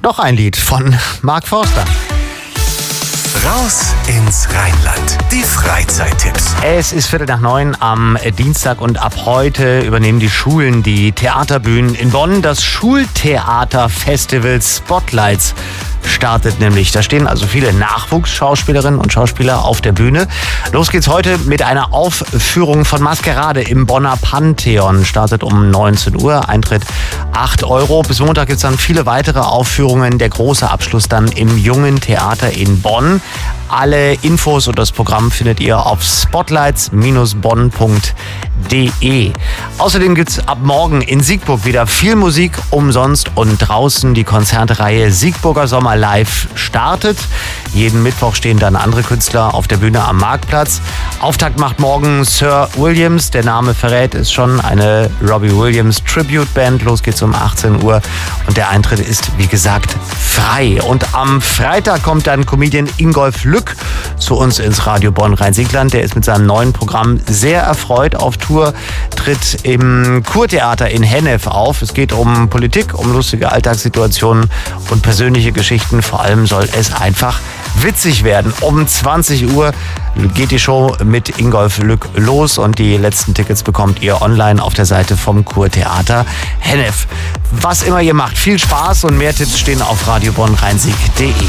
Noch ein Lied von Mark Forster. Raus ins Rheinland. Die Freizeittipps. Es ist 8:45 am Dienstag und ab heute übernehmen die Schulen die Theaterbühnen in Bonn. Das Schultheaterfestival Spotlights startet nämlich. Da stehen also viele Nachwuchsschauspielerinnen und Schauspieler auf der Bühne. Los geht's heute mit einer Aufführung von Maskerade im Bonner Pantheon. Startet um 19 Uhr, Eintritt 8 €. Bis Montag gibt's dann viele weitere Aufführungen. Der große Abschluss dann im Jungen Theater in Bonn. Alle Infos und das Programm findet ihr auf spotlights-bonn.de. Außerdem gibt's ab morgen in Siegburg wieder viel Musik umsonst und draußen. Die Konzertreihe Siegburger Sommer Live startet. Jeden Mittwoch stehen dann andere Künstler auf der Bühne am Marktplatz. Auftakt macht morgen Sir Williams. Der Name verrät, ist schon eine Robbie Williams Tribute Band. Los geht's um 18 Uhr und der Eintritt ist, wie gesagt, frei. Und am Freitag kommt dann Comedian Ingolf Lück zu uns ins Radio Bonn Rhein-Sieg-Land. Der ist mit seinem neuen Programm sehr erfreut auf Tour, tritt im Kurtheater in Hennef auf. Es geht um Politik, um lustige Alltagssituationen und persönliche Geschichten. Vor allem soll es einfach witzig werden. Um 20 Uhr geht die Show mit Ingolf Lück los und die letzten Tickets bekommt ihr online auf der Seite vom Kurtheater Hennef. Was immer ihr macht, viel Spaß und mehr Tipps stehen auf radiobonnrheinsig.de.